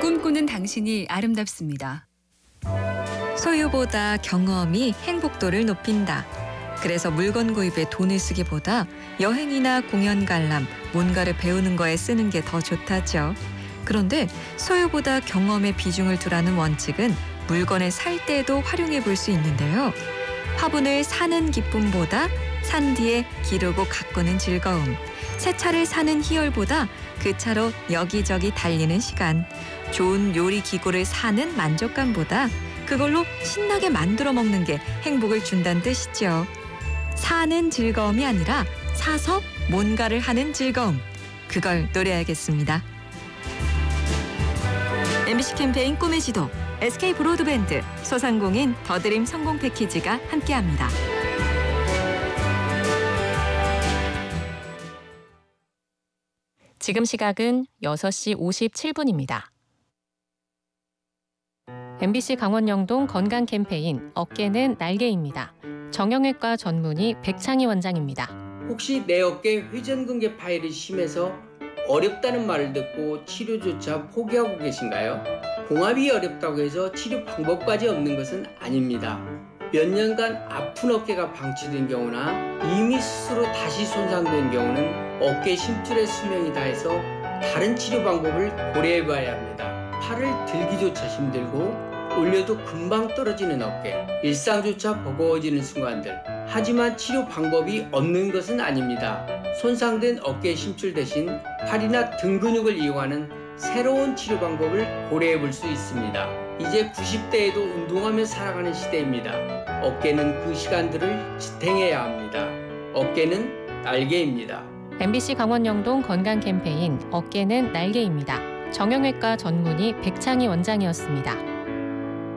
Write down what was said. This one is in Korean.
꿈꾸는 당신이 아름답습니다. 소유보다 경험이 행복도를 높인다. 그래서 물건 구입에 돈을 쓰기보다 여행이나 공연 관람, 뭔가를 배우는 거에 쓰는 게 더 좋다죠. 그런데 소유보다 경험에 비중을 두라는 원칙은 물건을 살 때도 활용해 볼 수 있는데요. 화분을 사는 기쁨보다 산 뒤에 기르고 가꾸는 즐거움, 새 차를 사는 희열보다 그 차로 여기저기 달리는 시간, 좋은 요리 기구를 사는 만족감보다 그걸로 신나게 만들어 먹는 게 행복을 준다는 뜻이죠. 사는 즐거움이 아니라 사서 뭔가를 하는 즐거움, 그걸 노려야겠습니다. MBC 캠페인 꿈의 지도, SK 브로드밴드, 소상공인 더드림 성공 패키지가 함께합니다. 지금 시각은 6시 57분입니다. MBC 강원영동 건강 캠페인 어깨는 날개입니다. 정형외과 전문의 백창희 원장입니다. 혹시 내 어깨 회전근개 파열이 심해서 어렵다는 말을 듣고 치료조차 포기하고 계신가요? 봉합이 어렵다고 해서 치료 방법까지 없는 것은 아닙니다. 몇 년간 아픈 어깨가 방치된 경우나 이미 스스로 다시 손상된 경우는 어깨 심줄의 수명이 다해서 다른 치료 방법을 고려해봐야 합니다. 팔을 들기조차 힘들고 올려도 금방 떨어지는 어깨, 일상조차 버거워지는 순간들. 하지만 치료 방법이 없는 것은 아닙니다. 손상된 어깨 심줄 대신 팔이나 등 근육을 이용하는 새로운 치료 방법을 고려해 볼 수 있습니다. 이제 90대에도 운동하며 살아가는 시대입니다. 어깨는 그 시간들을 지탱해야 합니다. 어깨는 날개입니다. MBC 강원영동 건강 캠페인 어깨는 날개입니다. 정형외과 전문의 백창희 원장이었습니다.